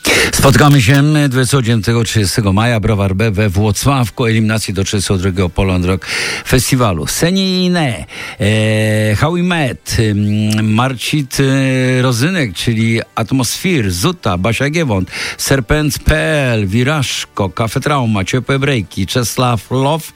Spotkamy się 29-30 maja Browar B we Włocławku, eliminacji do 32. Poland Rock Festiwalu. Senine, How We Met, Marcin Rozynek, czyli Atmosfir, Zuta, Basia Giewont, Serpent.pl, Wirażko, Cafe Trauma, Ciepłe Brejki, Czesław,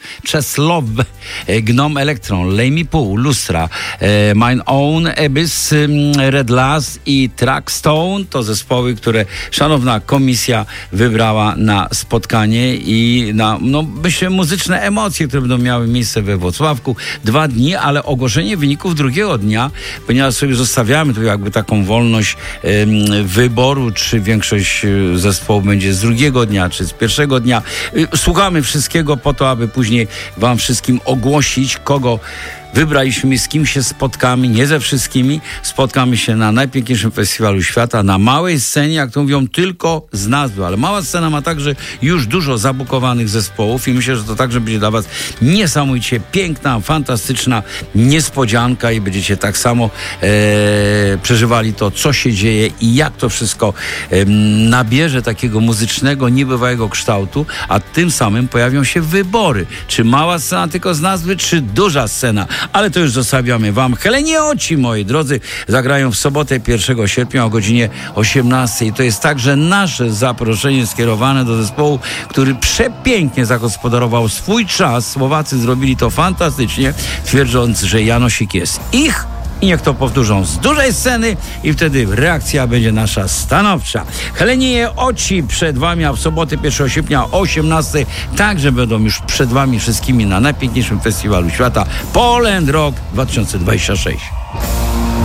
Gnom Elektron, Lejmi Pół, Lustra, Mine Own, Abyss, Red Last i Trackstone to zespoły, które szanowna komisja wybrała na spotkanie i na, myślę, muzyczne emocje, które będą miały miejsce we Włocławku. 2 dni, ale ogłoszenie wyników drugiego dnia, ponieważ sobie zostawiamy tu jakby taką wolność wyboru, czy większość zespołów będzie z drugiego dnia, czy z pierwszego dnia. Słuchamy wszystkiego po to, aby później wam wszystkim ogłosić, kogo wybraliśmy, z kim się spotkamy, nie ze wszystkimi. Spotkamy się na najpiękniejszym festiwalu świata, na małej scenie, jak to mówią, tylko z nazwy, ale mała scena ma także już dużo zabukowanych zespołów i myślę, że to także będzie dla was niesamowicie piękna, fantastyczna niespodzianka i będziecie tak samo przeżywali to, co się dzieje i jak to wszystko nabierze takiego muzycznego, niebywałego kształtu, a tym samym pojawią się wybory. Czy mała scena tylko z nazwy, czy duża scena? Ale to już zostawiamy wam. Helenie Oci, moi drodzy, zagrają w sobotę 1 sierpnia o godzinie 18. I to jest także nasze zaproszenie skierowane do zespołu, który przepięknie zagospodarował swój czas. Słowacy zrobili to fantastycznie, twierdząc, że Janosik jest ich. I niech to powtórzą z dużej sceny i wtedy reakcja będzie nasza stanowcza. Helenie Oci przed wami, a w sobotę 1 sierpnia o 18 także będą już przed wami wszystkimi na najpiękniejszym festiwalu świata Poland Rock 2026.